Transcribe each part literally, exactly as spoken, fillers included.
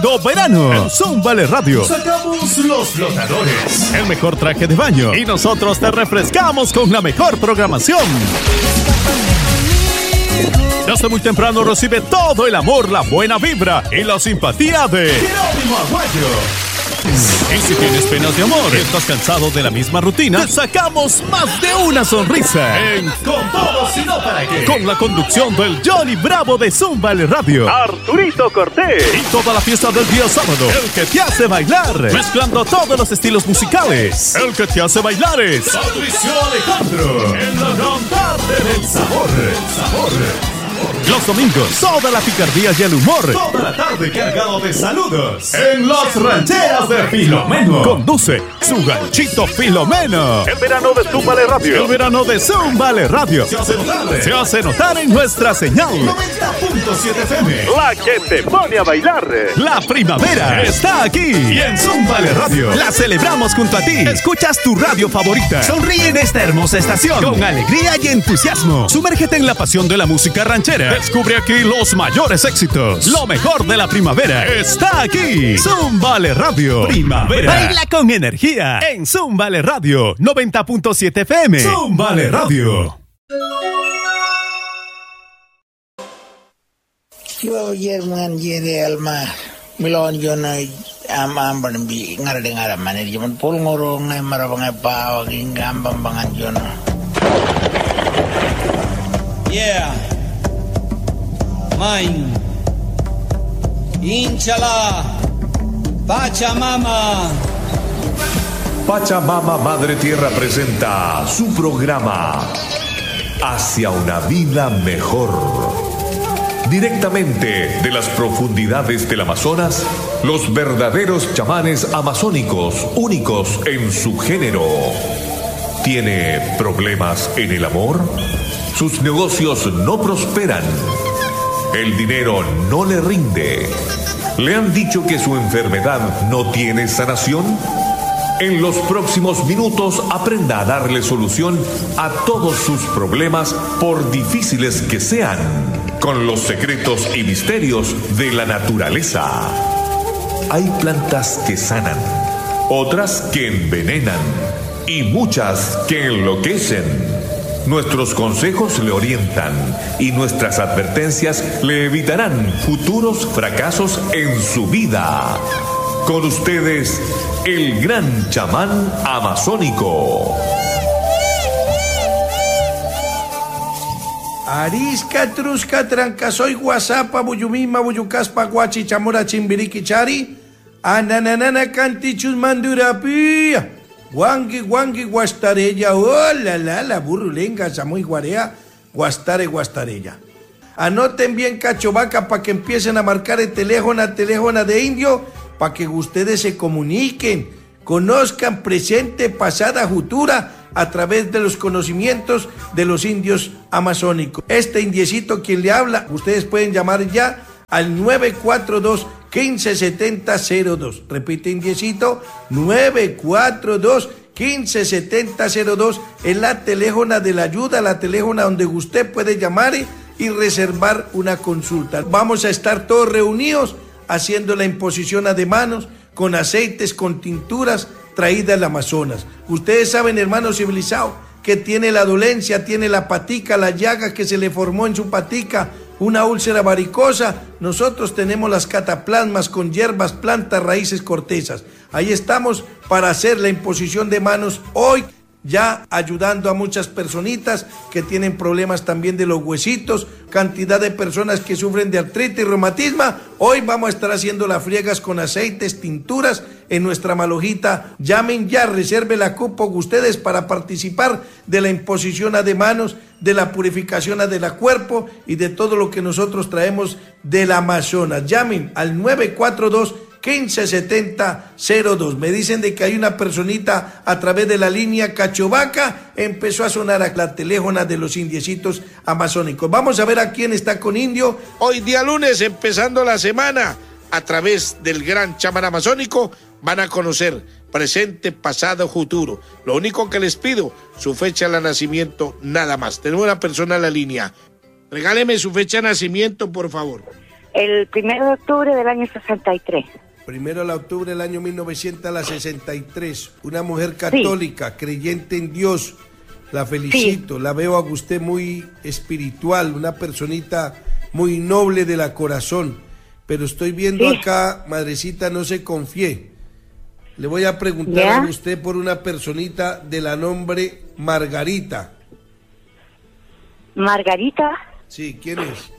Do verano en Zumbale Radio. Sacamos los flotadores, el mejor traje de baño, y nosotros te refrescamos con la mejor programación. Desde muy temprano recibe todo el amor, la buena vibra y la simpatía de Jerónimo Aguayo. Y si tienes penas de amor, estás cansado de la misma rutina, te sacamos más de una sonrisa en Con Todo Sino Para Qué, con la conducción del Johnny Bravo de Zumbale Radio, Arturito Cortés, y toda la fiesta del día sábado, el que te hace bailar, mezclando todos los estilos musicales. El que te hace bailar es Patricio Alejandro, en la gran tarde del sabor, el sabor. Los domingos, toda la picardía y el humor. Toda la tarde cargado de saludos en Las Rancheras de Filomeno. Conduce su ganchito Filomeno. el verano de Zumbale Radio. El verano de Zumbale Radio Se hace notar, se hace notar en nuestra señal. noventa punto siete F M. La que te pone a bailar. La primavera está aquí y en Zumbale Radio la celebramos junto a ti. Escuchas tu radio favorita. Sonríe en esta hermosa estación con alegría y entusiasmo. Sumérgete en la pasión de la música ranchera. Descubre aquí los mayores éxitos. Lo mejor de la primavera está aquí. Zumbale Radio. Primavera. Baila con energía en Zumbale Radio noventa punto siete F M. Zumbale Radio. Yo Jerman jere alma milon jona am am ban bi ngara de ngara manir jaman pol ngoro ngai mara bangai pa wagi ngambam bangan jona. Yeah. Mine. Inchala. Pachamama. Pachamama Madre Tierra presenta su programa Hacia una vida mejor. Directamente de las profundidades del Amazonas, los verdaderos chamanes amazónicos, únicos en su género. ¿Tiene problemas en el amor? Sus negocios no prosperan. El dinero no le rinde. ¿Le han dicho que su enfermedad no tiene sanación? En los próximos minutos aprenda a darle solución a todos sus problemas, por difíciles que sean, con los secretos y misterios de la naturaleza. Hay plantas que sanan, otras que envenenan y muchas que enloquecen. Nuestros consejos le orientan y nuestras advertencias le evitarán futuros fracasos en su vida. Con ustedes, el gran chamán amazónico. Arisca, Trusca, Trancasoy, Guasapa, Buyumima, Buyucaspa, Guachi, Chamora, Chimbiriqui, Chari, Ananana, Cantichus, Mandurapia. Guangui, guangui, guastarella, oh la la la, burrulenga, chamoy, guarea, guastare, guastarella. Anoten bien Cachovaca para que empiecen a marcar el teléfono, teléfono de indio, para que ustedes se comuniquen, conozcan presente, pasada, futura, a través de los conocimientos de los indios amazónicos. Este indiecito quien le habla, ustedes pueden llamar ya al nueve cuatro dos, uno cinco siete cero cero dos. Repite, indiecito, nueve cuatro dos, uno cinco siete cero dos. Es la teléfona de la ayuda, la teléfona donde usted puede llamar y reservar una consulta. Vamos a estar todos reunidos haciendo la imposición de manos con aceites, con tinturas traídas del Amazonas. Ustedes saben, hermanos civilizados, que tiene la dolencia, tiene la patica, la llaga que se le formó en su patica, una úlcera varicosa. Nosotros tenemos las cataplasmas con hierbas, plantas, raíces, cortezas. Ahí estamos para hacer la imposición de manos hoy, ya ayudando a muchas personitas que tienen problemas también de los huesitos, cantidad de personas que sufren de artritis y reumatismo. Hoy vamos a estar haciendo las friegas con aceites, tinturas en nuestra malojita. Llamen ya, reserve la cupo ustedes para participar de la imposición de manos, de la purificación del cuerpo y de todo lo que nosotros traemos del Amazonas. Llamen al nueve cuatro dos, uno cinco siete cero dos. Me dicen de que hay una personita a través de la línea Cachovaca. Empezó a sonar a la teléfona de los indiecitos amazónicos. Vamos a ver a quién está con indio. Hoy día lunes, empezando la semana, a través del gran chamán amazónico, van a conocer presente, pasado, futuro. Lo único que les pido, su fecha de nacimiento, nada más. Tenemos una persona en la línea. Regáleme su fecha de nacimiento, por favor. El primero de octubre del año sesenta y tres. Primero de octubre del año mil novecientos sesenta y tres. Una mujer católica, sí. creyente en Dios. La felicito. Sí. La veo a usted muy espiritual, una personita muy noble de la corazón. Pero estoy viendo sí. acá, madrecita, no se confíe. Le voy a preguntar ¿Ya? a usted por una personita de la nombre Margarita. ¿Margarita? Sí, ¿quién es?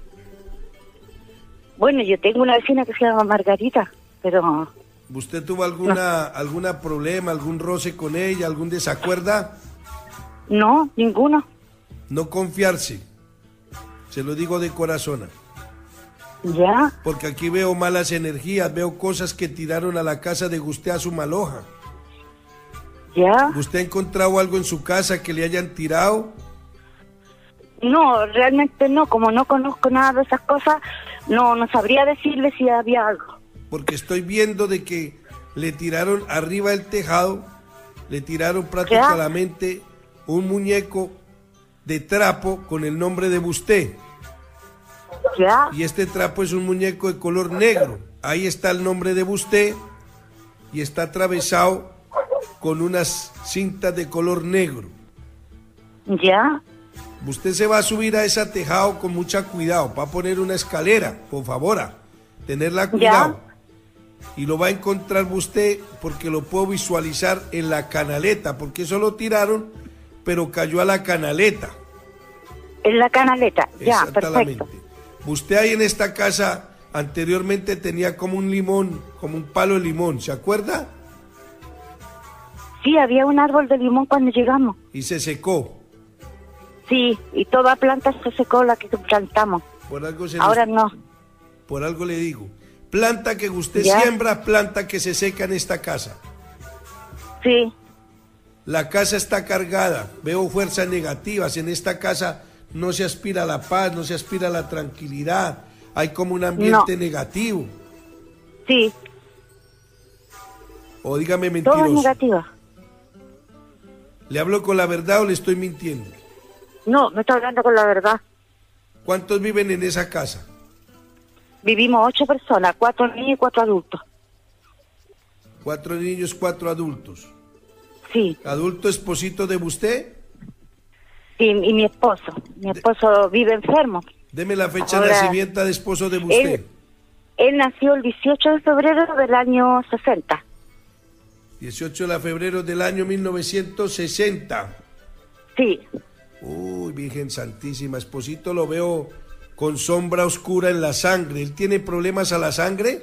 Bueno, yo tengo una vecina que se llama Margarita, pero... ¿Usted tuvo alguna no. alguna problema, algún roce con ella, algún desacuerdo? No, ninguno. No confiarse, se lo digo de corazón. ¿Ya? Porque aquí veo malas energías, veo cosas que tiraron a la casa de usted a su maloja. ¿Ya? ¿Usted ha encontrado algo en su casa que le hayan tirado? No, realmente no, como no conozco nada de esas cosas, no, no sabría decirle si había algo. Porque estoy viendo de que le tiraron arriba del tejado, le tiraron prácticamente ¿Ya? un muñeco de trapo con el nombre de usted. ¿Ya? Y este trapo es un muñeco de color negro. Ahí está el nombre de usted y está atravesado con unas cintas de color negro. ¿Ya? Usted se va a subir a ese tejado con mucha cuidado. Va a poner una escalera, por favor, tenerla cuidado. ¿Ya? Y lo va a encontrar usted porque lo puedo visualizar en la canaleta, porque eso lo tiraron, pero cayó a la canaleta. En la canaleta, ya, perfecto. Usted ahí en esta casa anteriormente tenía como un limón, como un palo de limón, ¿se acuerda? Sí, había un árbol de limón cuando llegamos. ¿Y se secó? Sí, y toda planta se secó la que plantamos. Por algo se Ahora nos... no. Por algo le digo. Planta que usted ¿Ya? siembra, planta que se seca en esta casa. Sí. La casa está cargada. Veo fuerzas negativas. En esta casa no se aspira a la paz, no se aspira a la tranquilidad. Hay como un ambiente no. negativo. Sí. O dígame mentiroso. Todo negativo. ¿Le hablo con la verdad o le estoy mintiendo? No, me está hablando con la verdad. ¿Cuántos viven en esa casa? Vivimos ocho personas, cuatro niños y cuatro adultos. Cuatro niños, cuatro adultos. Sí. ¿Adulto esposito de usted? Sí, y mi esposo. Mi esposo de... vive enfermo. Deme la fecha Ahora, de nacimiento de esposo de usted. Él, él nació el dieciocho de febrero del año sesenta. dieciocho de febrero del año mil novecientos sesenta. Sí. Uy, Virgen Santísima, esposito lo veo con sombra oscura en la sangre. ¿Él tiene problemas a la sangre?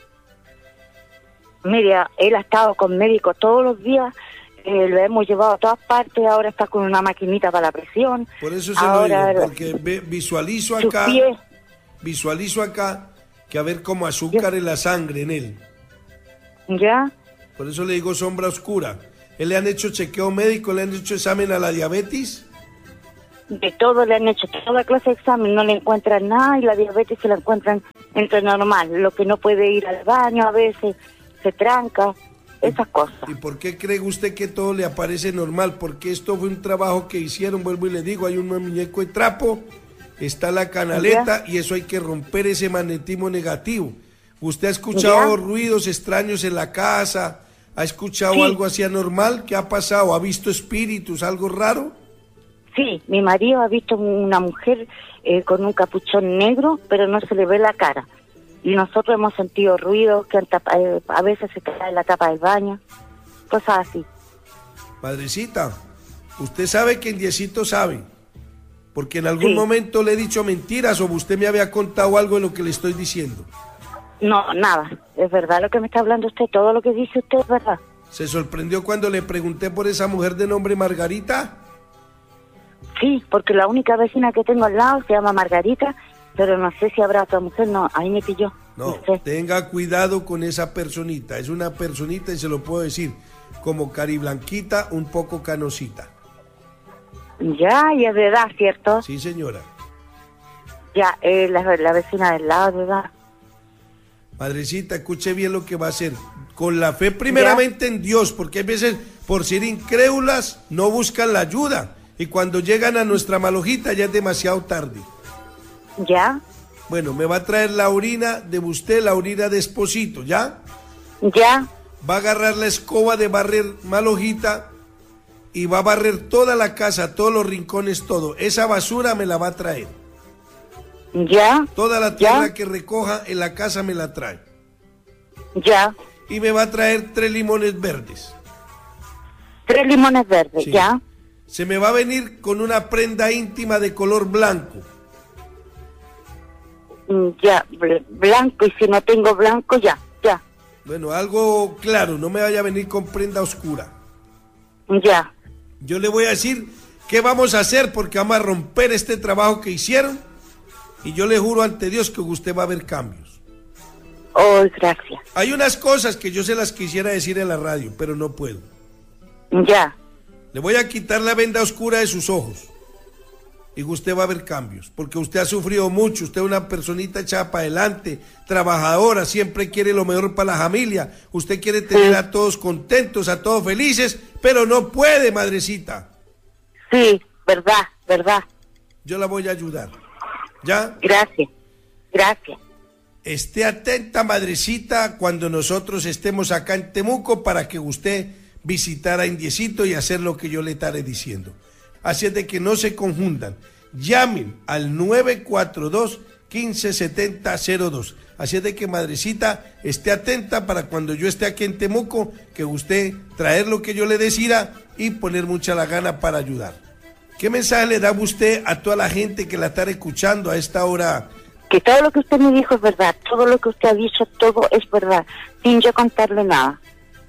Mira, él ha estado con médicos todos los días, eh, lo hemos llevado a todas partes, ahora está con una maquinita para la presión. Por eso se ahora, lo digo, porque ve, visualizo acá, visualizo acá que a ver como azúcar ¿Ya? en la sangre en él. ¿Ya? Por eso le digo sombra oscura. ¿Él le han hecho chequeo médico, le han hecho examen a la diabetes? De todo le han hecho, toda clase de examen, no le encuentran nada y la diabetes se la encuentran entre normal, lo que no puede ir al baño a veces, se tranca, esas cosas. ¿Y por qué cree usted que todo le aparece normal? Porque esto fue un trabajo que hicieron, vuelvo y le digo, hay un muñeco de trapo, está la canaleta ¿Ya? y eso hay que romper ese magnetismo negativo. ¿Usted ha escuchado ¿Ya? ruidos extraños en la casa? ¿Ha escuchado sí. algo así anormal? ¿Qué ha pasado? ¿Ha visto espíritus, algo raro? Sí, mi marido ha visto una mujer eh, con un capuchón negro, pero no se le ve la cara. Y nosotros hemos sentido ruidos, que tapa, eh, a veces se cae la tapa del baño, cosas así. Padrecita, usted sabe que el Diosito sabe, porque en algún sí. momento le he dicho mentiras o usted me había contado algo de lo que le estoy diciendo. No, nada, es verdad lo que me está hablando usted, todo lo que dice usted es verdad. ¿Se sorprendió cuando le pregunté por esa mujer de nombre Margarita? Sí, porque la única vecina que tengo al lado se llama Margarita, pero no sé si habrá otra mujer, no, ahí me pilló. No, no sé. Tenga cuidado con esa personita, es una personita y se lo puedo decir, como cariblanquita, un poco canosita. Ya, y es verdad, ¿cierto? Sí, señora. Ya, eh, la, la vecina del lado, ¿verdad? Madrecita, escuche bien lo que va a hacer. Con la fe primeramente ¿Ya? en Dios, porque hay veces, por ser incrédulas, no buscan la ayuda. Y cuando llegan a nuestra malojita ya es demasiado tarde. ¿Ya? Bueno, me va a traer la orina de usted, la orina de Esposito, ¿ya? Ya. Va a agarrar la escoba de barrer Malojita y va a barrer toda la casa, todos los rincones, todo. Esa basura me la va a traer. Ya. Toda la tierra que recoja en la casa me la trae. Ya. Y me va a traer tres limones verdes. Tres limones verdes, Sí. ya. Se me va a venir con una prenda íntima de color blanco. Mm, Ya, bl- blanco, y si no tengo blanco, ya, ya, Bueno, algo claro, no me vaya a venir con prenda oscura. ya. Yo le voy a decir qué vamos a hacer porque vamos a romper este trabajo que hicieron y yo le juro ante Dios que usted va a ver cambios. Oh, gracias. Hay unas cosas que yo se las quisiera decir en la radio, pero no puedo. Ya, Le voy a quitar la venda oscura de sus ojos y usted va a ver cambios, porque usted ha sufrido mucho, usted es una personita echada para adelante, trabajadora, siempre quiere lo mejor para la familia, usted quiere tener a todos contentos, a todos felices, pero no puede, madrecita. sí, verdad, verdad. Yo la voy a ayudar, ¿ya? Gracias, gracias. Esté atenta, madrecita, cuando nosotros estemos acá en Temuco para que usted visitara a Indiecito y hacer lo que yo le estaré diciendo. Así es de que no se confundan. Llamen al nueve cuatro dos, uno cinco siete cero cero dos. Así es de que, madrecita, esté atenta para cuando yo esté aquí en Temuco, que usted traer lo que yo le decida y poner mucha la gana para ayudar. ¿Qué mensaje le da usted a toda la gente que la está escuchando a esta hora? Que todo lo que usted me dijo es verdad, todo lo que usted ha dicho, todo es verdad, sin yo contarle nada.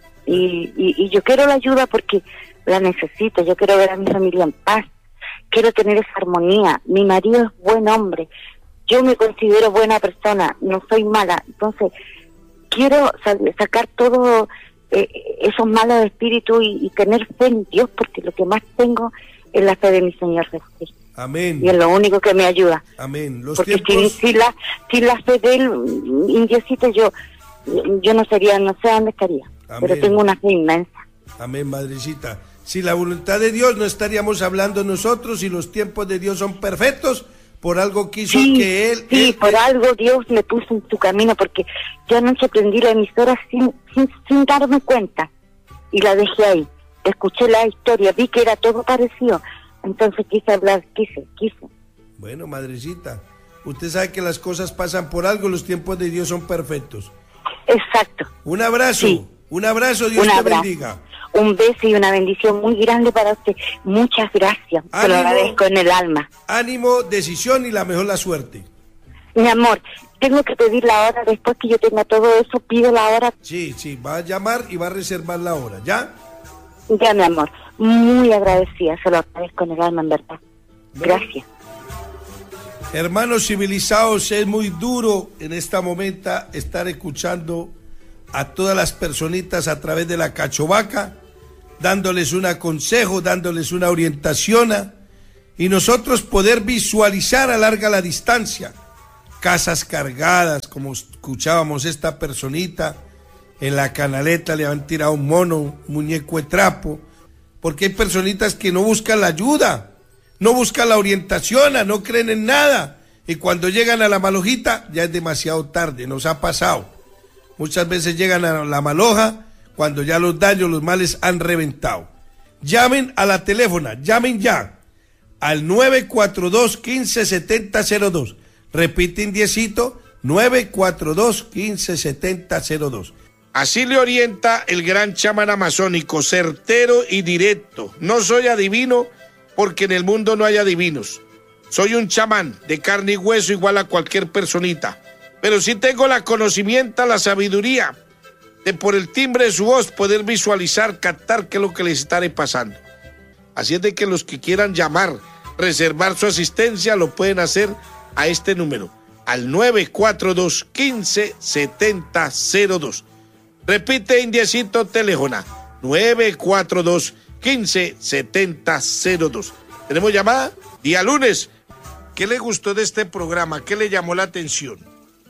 Y, y, y yo quiero la ayuda porque la necesito, yo quiero ver a mi familia en paz, quiero tener esa armonía. Mi marido es buen hombre, yo me considero buena persona, no soy mala, entonces quiero sacar todos eh, esos malos espíritus y, y tener fe en Dios, porque lo que más tengo es la fe de mi Señor Jesús. Amén. Y es lo único que me ayuda. Amén. Los porque tiempos... sin, sin, la, sin la fe de él, Indiecito, yo, yo no sería, no sé dónde estaría. Amén. Pero tengo una fe inmensa. Amén, madrecita. Si la voluntad de Dios no estaríamos hablando nosotros y los tiempos de Dios son perfectos, por algo quiso Sí, que Él... sí, él, por él- algo Dios me puso en su camino, porque yo anoche prendí la emisora sin, sin, sin darme cuenta y la dejé ahí. Escuché la historia, vi que era todo parecido, entonces quise hablar, quise, quise. Bueno, madrecita, usted sabe que las cosas pasan por algo, los tiempos de Dios son perfectos. Exacto. Un abrazo, Sí. un abrazo, Dios Un te abrazo. bendiga. Un beso y una bendición muy grande para usted. Muchas gracias. Se lo Ánimo. agradezco en el alma. Ánimo, decisión y la mejor la suerte. Mi amor, tengo que pedir la hora. Después que yo tenga todo eso, pido la hora. Sí, sí, va a llamar y va a reservar la hora, ¿ya? Ya, mi amor. Muy agradecida. Se lo agradezco en el alma, en verdad. Gracias. Hermanos civilizados, es muy duro en esta momento estar escuchando a todas las personitas a través de la cachovaca, dándoles un consejo, dándoles una orientación, a, y nosotros poder visualizar a larga la distancia, casas cargadas, como escuchábamos esta personita, en la canaleta le han tirado un mono, un muñeco de trapo, porque hay personitas que no buscan la ayuda, no buscan la orientación, no creen en nada, y cuando llegan a la malojita ya es demasiado tarde, nos ha pasado. Muchas veces llegan a la maloja cuando ya los daños, los males han reventado. Llamen a la teléfona, llamen ya al nueve cuatro dos, uno cinco siete cero cero dos. Repite, Indiecito, nueve cuatro dos, uno cinco siete cero cero dos. Así le orienta el gran chamán amazónico, certero y directo. No soy adivino porque en el mundo no hay adivinos. Soy un chamán de carne y hueso igual a cualquier personita. Pero sí tengo la conocimiento, la sabiduría de por el timbre de su voz poder visualizar, captar qué es lo que les estaré pasando. Así es de que los que quieran llamar, reservar su asistencia, lo pueden hacer a este número, al nueve cuatro dos, uno cinco siete cero cero dos. Repite, Indiecito, teléfono, nueve cuatro dos, uno cinco siete cero dos. ¿Tenemos llamada? Día lunes. ¿Qué le gustó de este programa? ¿Qué le llamó la atención?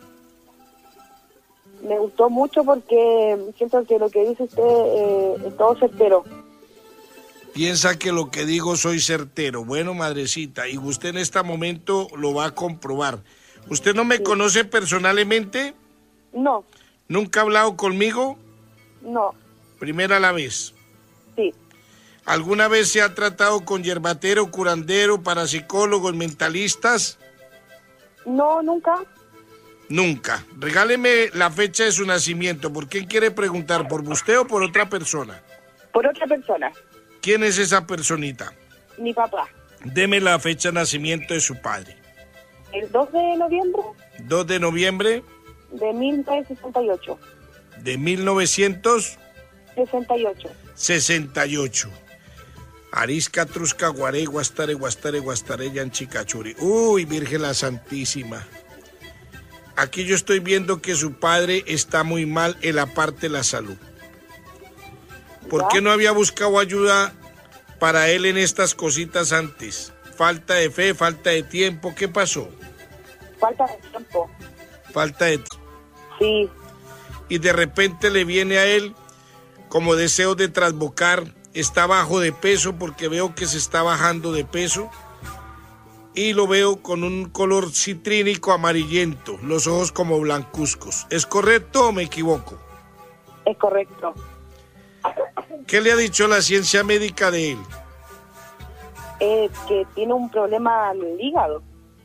Me gustó mucho porque siento que lo que dice usted eh, es todo certero. Piensa que lo que digo soy certero. Bueno, madrecita, y usted en este momento lo va a comprobar. ¿Usted no me Sí. conoce personalmente? No, ¿Nunca ha hablado conmigo? no, Primera la vez. sí. ¿Alguna vez se ha tratado con yerbatero, curandero, parapsicólogos, mentalistas? No, nunca. Nunca. Regáleme la fecha de su nacimiento. ¿Por quién quiere preguntar? ¿Por usted o por otra persona? Por otra persona. ¿Quién es esa personita? Mi papá. Deme la fecha de nacimiento de su padre. El dos de noviembre dos de noviembre de mil novecientos sesenta y ocho. de mil novecientos sesenta y ocho. sesenta y ocho. Arisca, Trusca, Guaré, Guastare, Guastare, Guastare, Yanchicachuri. Uy, Virgen la Santísima. Aquí yo estoy viendo que su padre está muy mal en la parte de la salud. ¿Por ¿Ya? qué no había buscado ayuda para él en estas cositas antes? Falta de fe, falta de tiempo, ¿qué pasó? Falta de tiempo. Falta de... Sí, Y de repente le viene a él como deseo de trasbocar, está bajo de peso porque veo que se está bajando de peso y lo veo con un color citrínico amarillento, los ojos como blancuzcos. ¿Es correcto o me equivoco? es correcto. ¿Qué le ha dicho la ciencia médica de él? Eh, que tiene un problema al hígado.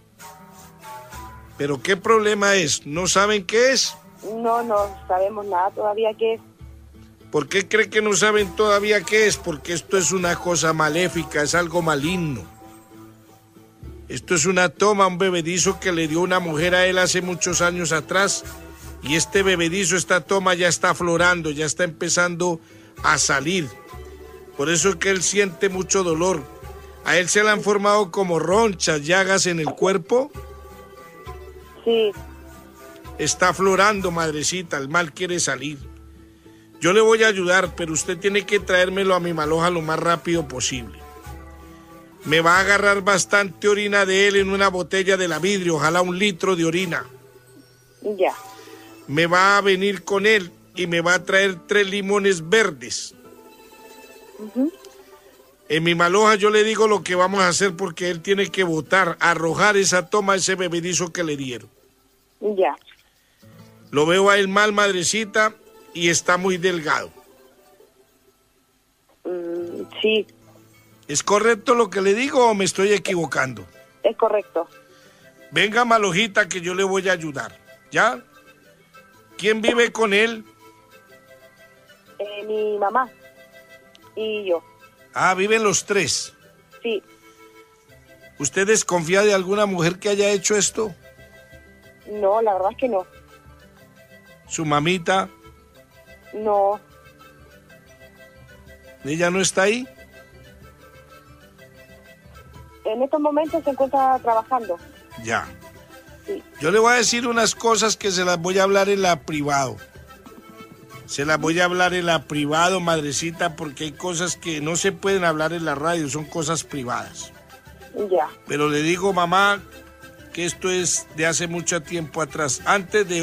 ¿Pero qué problema es? ¿No saben qué es? No, no sabemos nada todavía qué es. ¿Por qué cree que no saben todavía qué es? Porque esto es una cosa maléfica, es algo maligno. Esto es una toma, un bebedizo que le dio una mujer a él hace muchos años atrás. Y este bebedizo, esta toma ya está aflorando, ya está empezando a salir. Por eso es que él siente mucho dolor. A él se le han formado como ronchas, llagas en el cuerpo. Sí, Está aflorando, madrecita, el mal quiere salir. Yo le voy a ayudar, pero usted tiene que traérmelo a mi maloja lo más rápido posible. Me va a agarrar bastante orina de él en una botella de la vidrio, ojalá un litro de orina. ya. Me va a venir con él y me va a traer tres limones verdes. Ujú. En mi maloja yo le digo lo que vamos a hacer porque él tiene que botar, arrojar esa toma, ese bebedizo que le dieron. Ya. Lo veo a él mal, madrecita, y está muy delgado. Mm, sí, ¿Es correcto lo que le digo o me estoy equivocando? es correcto. Venga, malojita, que yo le voy a ayudar. ¿Ya? ¿Quién vive con él? Eh, mi mamá y yo. Ah, viven los tres. Sí, ¿Usted desconfía de alguna mujer que haya hecho esto? no, la verdad es que no. ¿Su mamita? No, ¿Ella no está ahí? en estos momentos se encuentra trabajando. Ya. Sí. Yo le voy a decir unas cosas que se las voy a hablar en la privado. Se las voy a hablar en la privado, madrecita, porque hay cosas que no se pueden hablar en la radio, son cosas privadas. Ya. Pero le digo, mamá, que esto es de hace mucho tiempo atrás. Antes de